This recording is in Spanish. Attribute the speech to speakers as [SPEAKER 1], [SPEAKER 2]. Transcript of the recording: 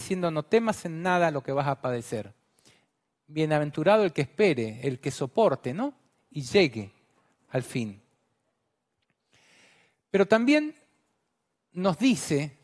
[SPEAKER 1] diciendo no temas en nada lo que vas a padecer. Bienaventurado el que espere, el que soporte, ¿no? Y llegue al fin. Pero también nos dice